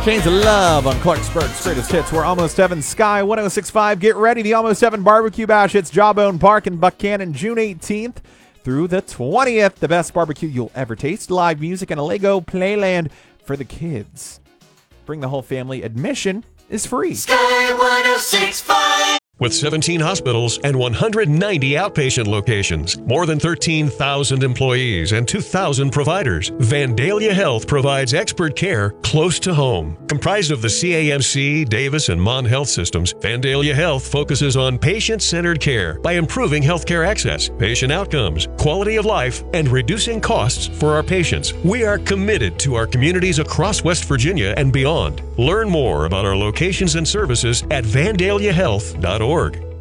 Chains of Love on Clarksburg's greatest hits. We're Almost Heaven, Sky 106.5. Get ready. The Almost Heaven Barbecue Bash hits Jawbone Park in Buchanan June 18th through the 20th. The best barbecue you'll ever taste. Live music and a Lego Playland for the kids. Bring the whole family. Admission is free. Sky 106.5. With 17 hospitals and 190 outpatient locations, more than 13,000 employees and 2,000 providers, Vandalia Health provides expert care close to home. Comprised of the CAMC, Davis, and Mon Health systems, Vandalia Health focuses on patient-centered care by improving healthcare access, patient outcomes, quality of life, and reducing costs for our patients. We are committed to our communities across West Virginia and beyond. Learn more about our locations and services at vandaliahealth.org.